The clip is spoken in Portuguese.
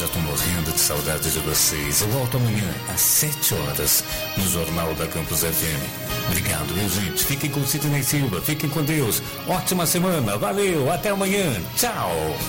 já tô morrendo de saudade de vocês. Eu volto amanhã às 7 horas no Jornal da Campus FM. Obrigado, meu gente. Fiquem com o Sidney Silva. Fiquem com Deus. Ótima semana. Valeu. Até amanhã. Tchau.